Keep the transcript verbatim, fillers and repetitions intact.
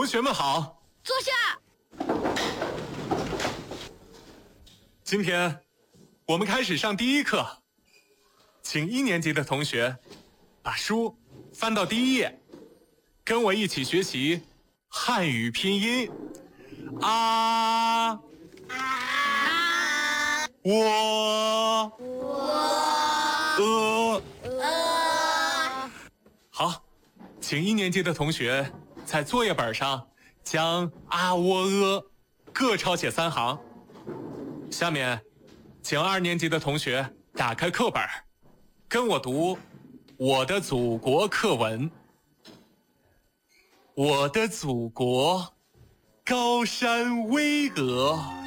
同学们好， 坐下。 今天我们开始上第一课，请一年级的同学把书翻到第一页，跟我一起学习汉语拼音。啊啊， 我我呃呃， 好，请一年级的同学在作业本上将啊喔呃各抄写三行。下面，请二年级的同学打开课本，跟我读《我的祖国》课文。我的祖国，高山巍峨，